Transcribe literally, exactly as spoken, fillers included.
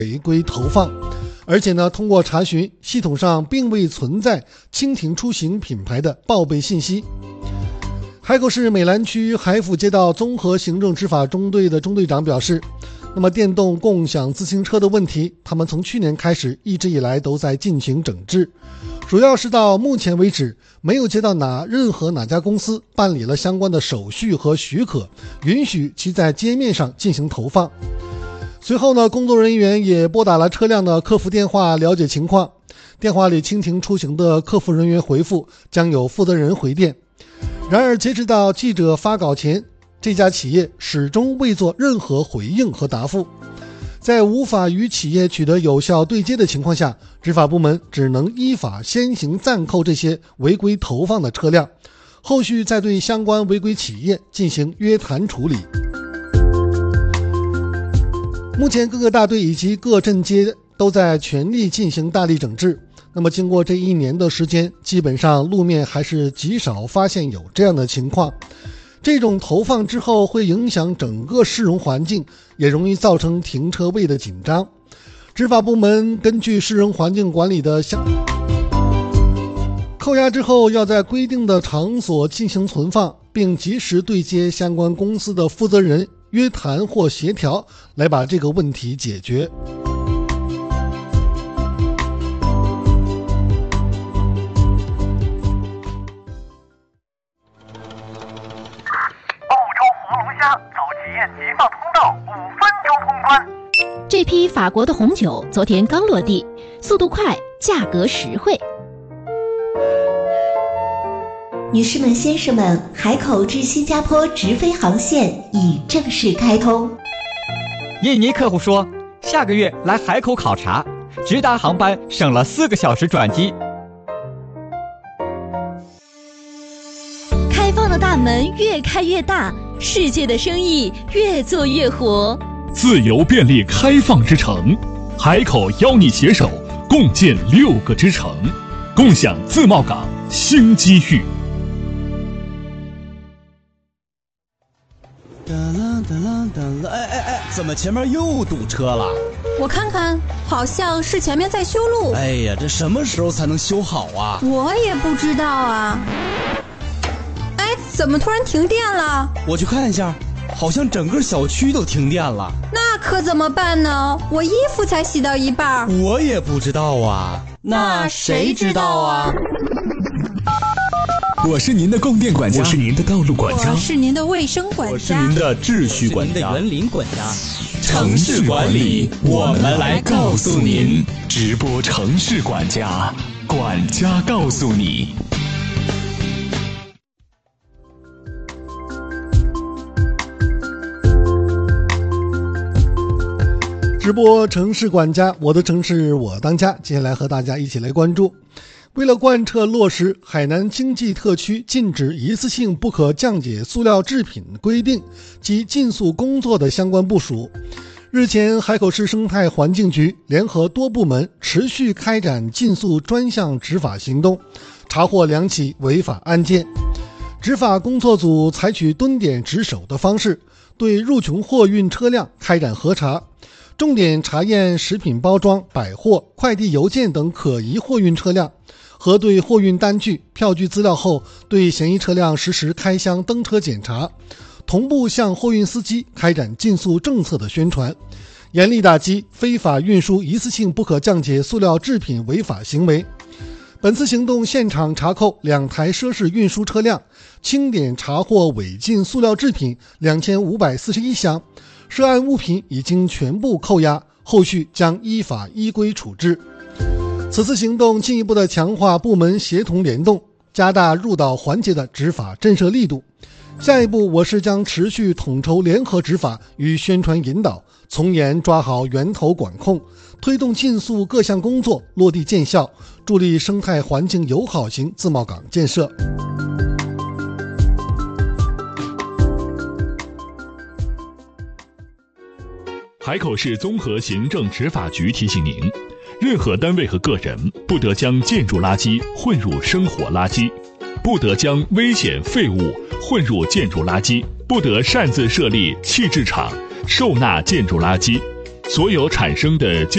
违规投放。而且呢，通过查询，系统上并未存在蜻蜓出行品牌的报备信息。海口市美兰区海府街道综合行政执法中队的中队长表示，那么电动共享自行车的问题，他们从去年开始一直以来都在进行整治，主要是到目前为止没有接到哪任何哪家公司办理了相关的手续和许可，允许其在街面上进行投放。随后呢，工作人员也拨打了车辆的客服电话了解情况，电话里蜻蜓出行的客服人员回复将有负责人回电。然而截止到记者发稿前，这家企业始终未做任何回应和答复。在无法与企业取得有效对接的情况下，执法部门只能依法先行暂扣这些违规投放的车辆，后续再对相关违规企业进行约谈处理。目前各个大队以及各镇街都在全力进行大力整治。那么经过这一年的时间，基本上路面还是极少发现有这样的情况。这种投放之后会影响整个市容环境，也容易造成停车位的紧张。执法部门根据市容环境管理的相扣押之后，要在规定的场所进行存放，并及时对接相关公司的负责人约谈或协调，来把这个问题解决。 走企业解放通道，五分钟通关。 这批法国的红酒昨天刚落地，速度快，价格实惠。 女士们、先生们，海口至新加坡直飞航线已正式开通。 印尼客户说，下个月来海口考察，直达航班省了四个小时转机。 开放的大门越开越大，世界的生意越做越活。 自由便利开放之城，海口邀你携手共建六个之城，共享自贸港新机遇。 哒啦哒啦哒啦！哎哎哎，怎么前面又堵车了？ 我看看，好像是前面在修路。 哎呀，这什么时候才能修好啊？ 我也不知道啊。哎，怎么突然停电了？ 我去看一下，好像整个小区都停电了。 那可怎么办呢？我衣服才洗到一半。 我也不知道啊。那谁知道啊？ 我是您的供电管家，我是您的道路管家， 我是您的卫生管家， 我是您的秩序管家， 我是您的园林管家。 城市管理，我们来告诉您。直播城市管家，管家告诉你。 直播城市管家，我的城市我当家。接下来和大家一起来关注，为了贯彻落实海南经济特区禁止一次性不可降解塑料制品规定及禁塑工作的相关部署，日前海口市生态环境局联合多部门持续开展禁塑专项执法行动，查获两起违法案件。执法工作组采取蹲点值守的方式，对入琼货运车辆开展核查，重点查验食品包装、百货、快递邮件等可疑货运车辆，核对货运单据、票据资料后，对嫌疑车辆实施开箱登车检查，同步向货运司机开展禁塑政策的宣传，严厉打击非法运输一次性不可降解塑料制品违法行为。本次行动现场查扣两台奢侈运输车辆，清点查获违禁塑料制品两千五百四十一箱，涉案物品已经全部扣押，后续将依法依规处置。此次行动进一步的强化部门协同联动，加大入岛环节的执法震慑力度。下一步，我市将持续统筹联合执法与宣传引导，从严抓好源头管控，推动禁塑各项工作落地见效，助力生态环境友好型自贸港建设。 海口市综合行政执法局提醒您，任何单位和个人不得将建筑垃圾混入生活垃圾，不得将危险废物混入建筑垃圾，不得擅自设立弃置场，收纳建筑垃圾。所有产生的建